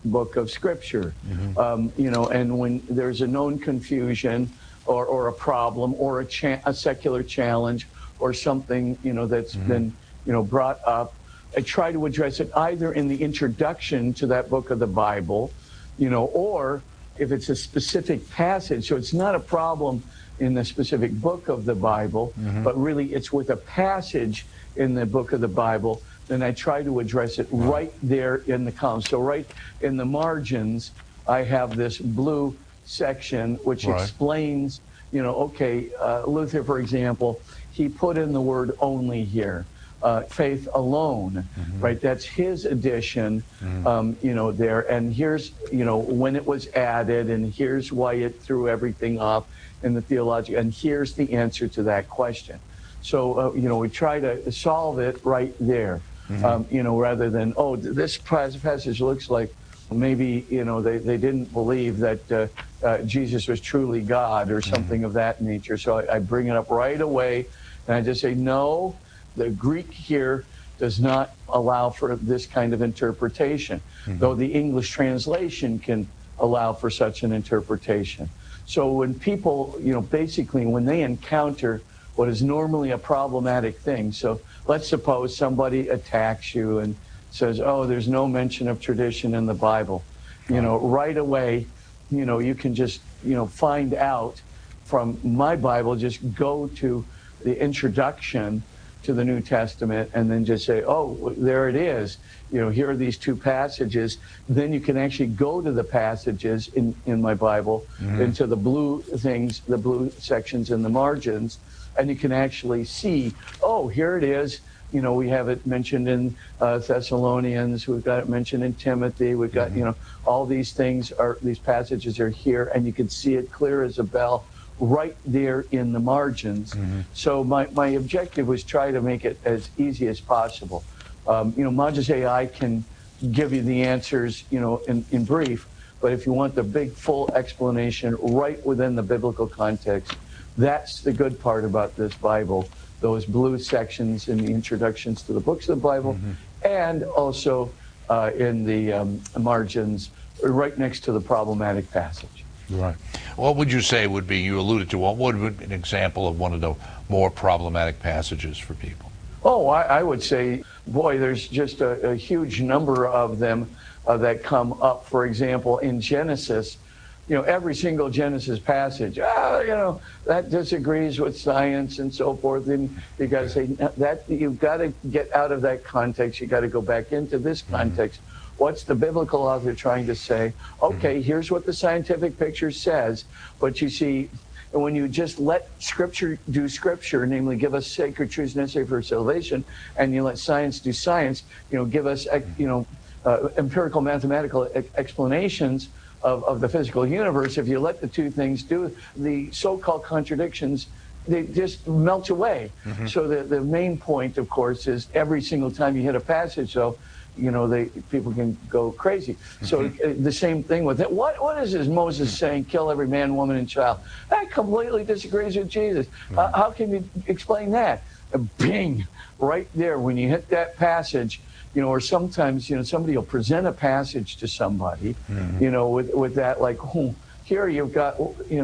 book of Scripture. And when there's a known confusion or a problem or a secular challenge or something, that's been, brought up, I try to address it either in the introduction to that book of the Bible, or if it's a specific passage. So it's not a problem in the specific book of the Bible, but really it's with a passage in the book of the Bible, then I try to address it right there in the column. So right in the margins, I have this blue section which explains, Luther, for example, he put in the word only here. Faith alone, right? That's his addition, there. And here's, when it was added, and here's why it threw everything off in the theology, and here's the answer to that question. So, we try to solve it right there, rather than, this passage looks like maybe, they didn't believe that Jesus was truly God or something of that nature. So I bring it up right away, and I just say, no, the Greek here does not allow for this kind of interpretation, though the English translation can allow for such an interpretation. So when people, basically when they encounter what is normally a problematic thing, so let's suppose somebody attacks you and says, there's no mention of tradition in the Bible, right away, you can just, find out from my Bible, just go to the introduction to the New Testament and then just say, there it is. Here are these two passages. Then you can actually go to the passages in my Bible, into the blue things, the blue sections in the margins, and you can actually see, here it is. We have it mentioned in Thessalonians. We've got it mentioned in Timothy. We've got, all these things these passages are here, and you can see it clear as a bell right there in the margins. So my objective was try to make it as easy as possible. Magis AI can give you the answers, in brief, but if you want the big full explanation right within the biblical context, that's the good part about this Bible, those blue sections in the introductions to the books of the Bible, and also in the margins right next to the problematic passage. Right. What would you say would be, you alluded to, what would be an example of one of the more problematic passages for people? I would say, boy, there's just a huge number of them that come up. For example, in Genesis, every single Genesis passage, that disagrees with science and so forth. And you got to say that you've got to get out of that context. You got to go back into this context. What's the biblical author trying to say? Okay, here's what the scientific picture says. But you see, when you just let Scripture do Scripture, namely give us sacred truths necessary for salvation, and you let science do science, give us, empirical mathematical explanations of the physical universe, if you let the two things do, the so-called contradictions, they just melt away. So the main point, of course, is every single time you hit a passage, though, people can go crazy. So the same thing with it. What is this Moses saying, kill every man, woman, and child? That completely disagrees with Jesus. How can you explain that? Bing, right there, when you hit that passage, or sometimes, somebody will present a passage to somebody, with that, like, here you've got,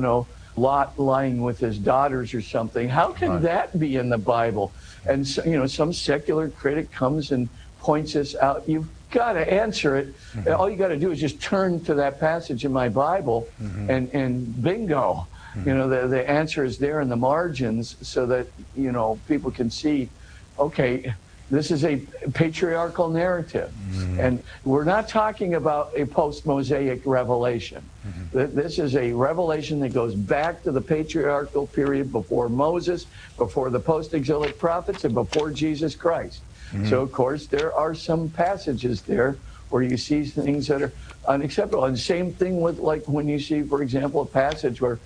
Lot lying with his daughters or something. How can that be in the Bible? And, some secular critic comes and points this out. You've got to answer it. All you got to do is just turn to that passage in my Bible, and bingo. The answer is there in the margins, so that, people can see, okay, this is a patriarchal narrative. And we're not talking about a post-Mosaic revelation. This is a revelation that goes back to the patriarchal period before Moses, before the post-exilic prophets, and before Jesus Christ. So, of course, there are some passages there where you see things that are unacceptable. And same thing with, like, when you see, for example, a passage where,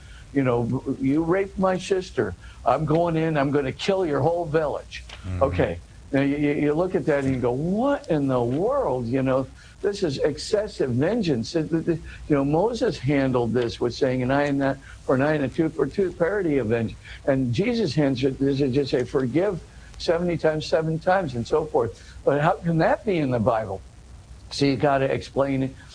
you raped my sister. I'm going in, I'm going to kill your whole village. Okay. Now, you look at that and you go, what in the world? This is excessive vengeance. Moses handled this with saying, an eye and that for an eye and a tooth for tooth, parody of vengeance. And Jesus handled this is just say, forgive 70 times, 7 times, and so forth. But how can that be in the Bible? So you got to explain it